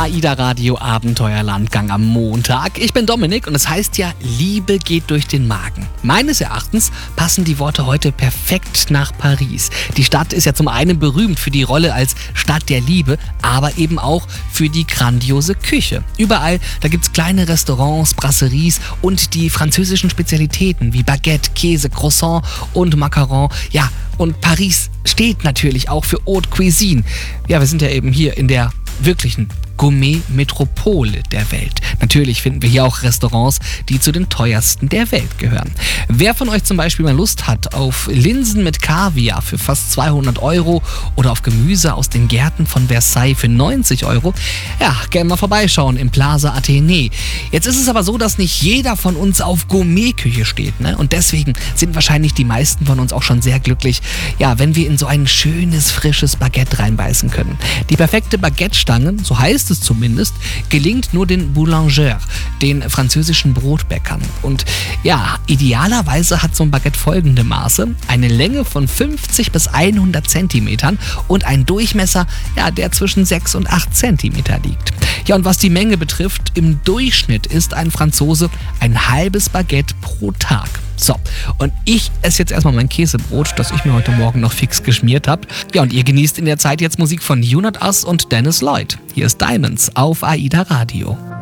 AIDA Radio Abenteuerlandgang am Montag. Ich bin Dominik und es heißt ja, Liebe geht durch den Magen. Meines Erachtens passen die Worte heute perfekt nach Paris. Die Stadt ist ja zum einen berühmt für die Rolle als Stadt der Liebe, aber eben auch für die grandiose Küche. Überall, da gibt's kleine Restaurants, Brasseries und die französischen Spezialitäten wie Baguette, Käse, Croissant und Macaron. Ja, und Paris steht natürlich auch für Haute Cuisine. Ja, wir sind ja eben hier in der wirklichen Gourmet-Metropole der Welt. Natürlich finden wir hier auch Restaurants, die zu den teuersten der Welt gehören. Wer von euch zum Beispiel mal Lust hat auf Linsen mit Kaviar für fast 200 € oder auf Gemüse aus den Gärten von Versailles für 90 €, ja, gerne mal vorbeischauen im Plaza Athénée. Jetzt ist es aber so, dass nicht jeder von uns auf Gourmetküche steht, ne? Und deswegen sind wahrscheinlich die meisten von uns auch schon sehr glücklich, ja, wenn wir in so ein schönes, frisches Baguette reinbeißen können. Die perfekte Baguette-Stange, so heißt es zumindest, gelingt nur den Boulangers, den französischen Brotbäckern. Und ja, idealerweise hat so ein Baguette folgende Maße: eine Länge von 50 bis 100 Zentimetern und ein Durchmesser, ja, der zwischen 6 und 8 Zentimeter liegt. Ja, und was die Menge betrifft, im Durchschnitt isst ein Franzose ein halbes Baguette pro Tag. So, und ich esse jetzt erstmal mein Käsebrot, das ich mir heute Morgen noch fix geschmiert habe. Ja, und ihr genießt in der Zeit jetzt Musik von You Not Us und Dennis Lloyd. Hier ist Diamonds auf AIDA Radio.